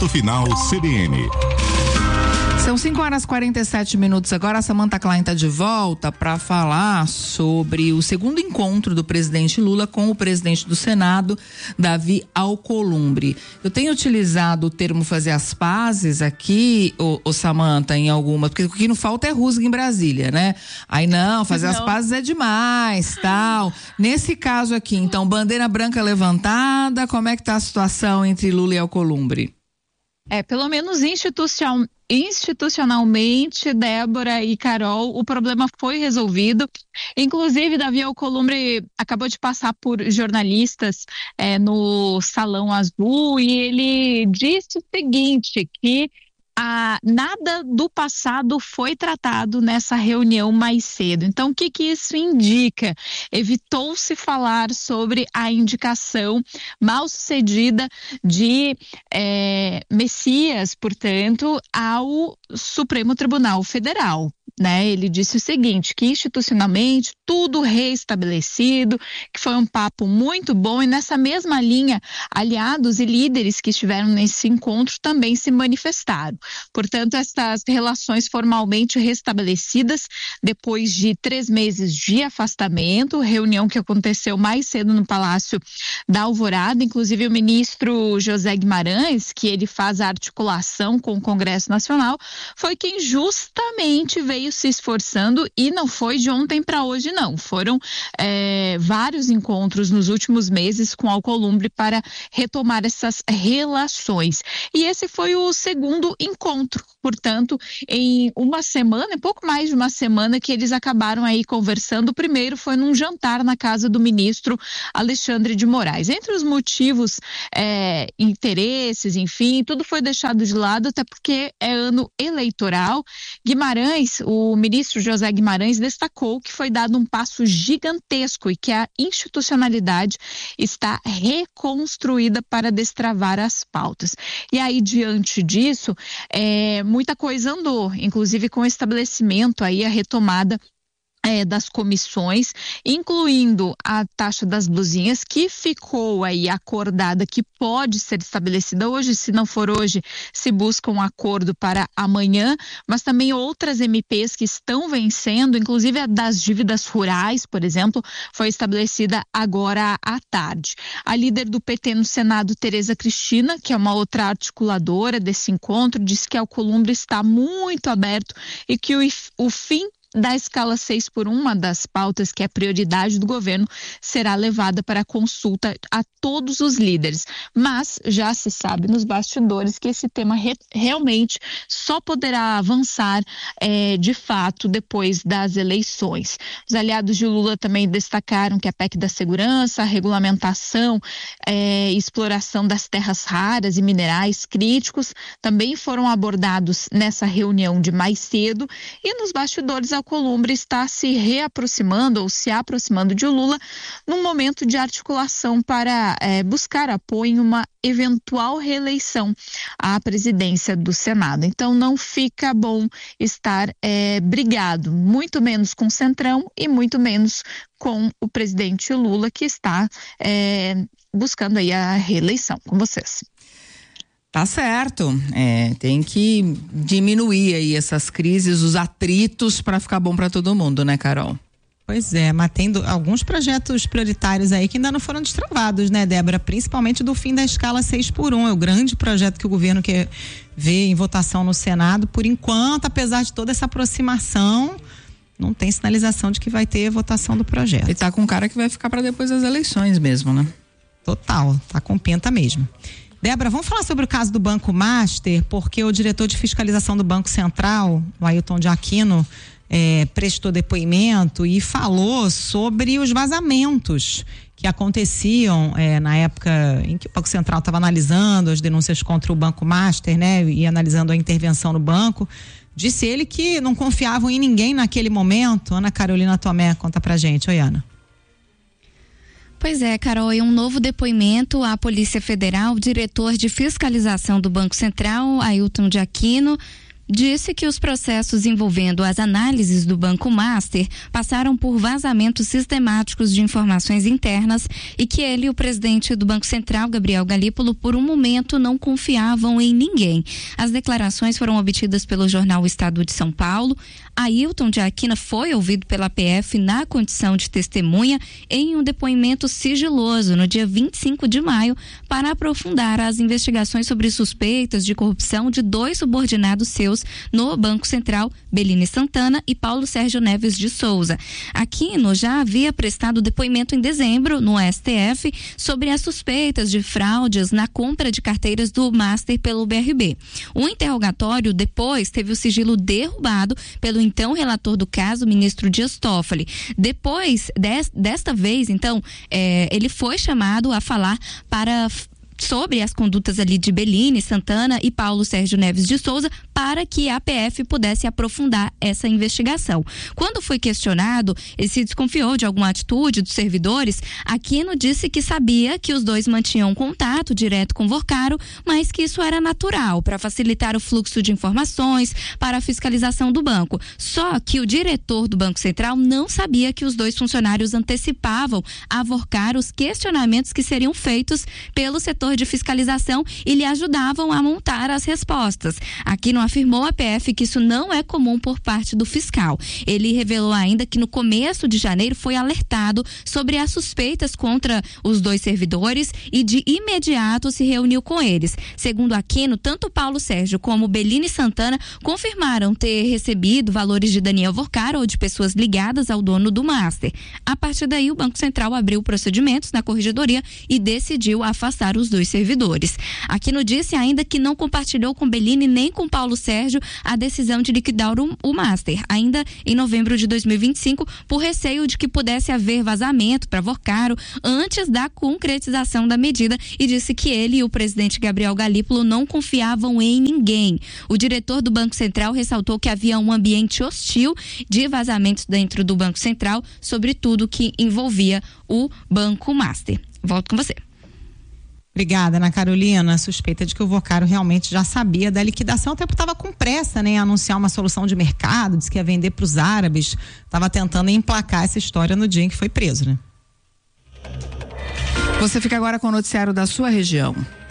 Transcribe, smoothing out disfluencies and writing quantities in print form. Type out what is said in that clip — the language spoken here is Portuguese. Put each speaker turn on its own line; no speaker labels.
Ponto Final CBN.
São 5h47 agora. A Samantha Klein está de volta para falar sobre o segundo encontro do presidente Lula com o presidente do Senado, Davi Alcolumbre. Eu tenho utilizado o termo fazer as pazes aqui, ô Samantha, em alguma, porque o que não falta é rusga em Brasília, né? Aí não, fazer as pazes é demais, tal. Nesse caso aqui, então, bandeira branca levantada, como é que tá a situação entre Lula e Alcolumbre?
Pelo menos institucionalmente, Débora e Carol, o problema foi resolvido. Inclusive, Davi Alcolumbre acabou de passar por jornalistas no Salão Azul e ele disse o seguinte, que nada do passado foi tratado nessa reunião mais cedo. Então, o que isso indica? Evitou-se falar sobre a indicação mal sucedida de Messias, portanto, ao Supremo Tribunal Federal. Ele disse o seguinte, que institucionalmente tudo reestabelecido, que foi um papo muito bom e nessa mesma linha, aliados e líderes que estiveram nesse encontro também se manifestaram. Portanto, essas relações formalmente restabelecidas depois de 3 meses de afastamento, reunião que aconteceu mais cedo no Palácio da Alvorada, inclusive o ministro José Guimarães, que ele faz a articulação com o Congresso Nacional, foi quem justamente veio se esforçando e não foi de ontem para hoje não, foram vários encontros nos últimos meses com Alcolumbre para retomar essas relações e esse foi o segundo encontro, portanto em uma semana, pouco mais de uma semana que eles acabaram aí conversando. O primeiro foi num jantar na casa do ministro Alexandre de Moraes. Entre os motivos, interesses, enfim, tudo foi deixado de lado até porque é ano eleitoral. Guimarães, o ministro José Guimarães destacou que foi dado um passo gigantesco e que a institucionalidade está reconstruída para destravar as pautas. E aí, diante disso, muita coisa andou, inclusive com o estabelecimento aí, a retomada das comissões, incluindo a taxa das blusinhas, que ficou aí acordada, que pode ser estabelecida hoje, se não for hoje, se busca um acordo para amanhã, mas também outras MPs que estão vencendo, inclusive a das dívidas rurais, por exemplo, foi estabelecida agora à tarde. A líder do PT no Senado, Tereza Cristina, que é uma outra articuladora desse encontro, disse que Alcolumbre está muito aberto e que o fim da escala 6x1, uma das pautas que é prioridade do governo, será levada para consulta a todos os líderes. Mas já se sabe nos bastidores que esse tema realmente só poderá avançar de fato depois das eleições. Os aliados de Lula também destacaram que a PEC da segurança, a regulamentação e exploração das terras raras e minerais críticos também foram abordados nessa reunião de mais cedo e nos bastidores Alcolumbre está se reaproximando ou se aproximando de Lula num momento de articulação para buscar apoio em uma eventual reeleição à presidência do Senado. Então não fica bom estar brigado, muito menos com o Centrão e muito menos com o presidente Lula, que está buscando aí a reeleição. Com vocês.
Tá certo, tem que diminuir aí essas crises, os atritos para ficar bom para todo mundo, né, Carol?
Pois é, mas tem alguns projetos prioritários aí que ainda não foram destravados, né, Débora? Principalmente do fim da escala 6x1, é o grande projeto que o governo quer ver em votação no Senado. Por enquanto, apesar de toda essa aproximação, não tem sinalização de que vai ter votação do projeto.
E tá com cara que vai ficar para depois das eleições mesmo, né?
Total, tá com penta mesmo. Débora, vamos falar sobre o caso do Banco Master, porque o diretor de fiscalização do Banco Central, o Ailton de Aquino, prestou depoimento e falou sobre os vazamentos que aconteciam na época em que o Banco Central estava analisando as denúncias contra o Banco Master, né, e analisando a intervenção no banco. Disse ele que não confiavam em ninguém naquele momento. Ana Carolina Tomé, conta pra gente. Oi, Ana.
Pois é, Carol, em um novo depoimento à Polícia Federal, o diretor de fiscalização do Banco Central, Ailton de Aquino, disse que os processos envolvendo as análises do Banco Master passaram por vazamentos sistemáticos de informações internas e que ele e o presidente do Banco Central, Gabriel Galípolo, por um momento não confiavam em ninguém. As declarações foram obtidas pelo jornal Estado de São Paulo. Ailton de Aquino foi ouvido pela PF na condição de testemunha em um depoimento sigiloso no dia 25 de maio para aprofundar as investigações sobre suspeitas de corrupção de 2 subordinados seus no Banco Central, Belini Santana e Paulo Sérgio Neves de Souza. Aquino já havia prestado depoimento em dezembro no STF sobre as suspeitas de fraudes na compra de carteiras do Master pelo BRB. O interrogatório depois teve o sigilo derrubado pelo então relator do caso, ministro Dias Toffoli. Depois desta vez, então, ele foi chamado a falar sobre as condutas ali de Belini, Santana e Paulo Sérgio Neves de Souza para que a PF pudesse aprofundar essa investigação. Quando foi questionado, ele se desconfiou de alguma atitude dos servidores. Aquino disse que sabia que os dois mantinham contato direto com Vorcaro, mas que isso era natural para facilitar o fluxo de informações para a fiscalização do banco. Só que o diretor do Banco Central não sabia que os dois funcionários antecipavam a Vorcaro os questionamentos que seriam feitos pelo setor de fiscalização e lhe ajudavam a montar as respostas. Aquino afirmou à PF que isso não é comum por parte do fiscal. Ele revelou ainda que no começo de janeiro foi alertado sobre as suspeitas contra os dois servidores e de imediato se reuniu com eles. Segundo Aquino, tanto Paulo Sérgio como Belini Santana confirmaram ter recebido valores de Daniel Vorcaro ou de pessoas ligadas ao dono do Master. A partir daí, o Banco Central abriu procedimentos na corregedoria e decidiu afastar os dois servidores. Aquino disse ainda que não compartilhou com Belini nem com Paulo Sérgio a decisão de liquidar o Master, ainda em novembro de 2025, por receio de que pudesse haver vazamento para Vorcaro antes da concretização da medida, e disse que ele e o presidente Gabriel Galípolo não confiavam em ninguém. O diretor do Banco Central ressaltou que havia um ambiente hostil de vazamentos dentro do Banco Central sobre tudo que envolvia o Banco Master. Volto com você.
Obrigada, Ana Carolina. Suspeita de que o Vorcaro realmente já sabia da liquidação, até porque estava com pressa, né, em anunciar uma solução de mercado, disse que ia vender para os árabes, estava tentando emplacar essa história no dia em que foi preso, né?
Você fica agora com o noticiário da sua região.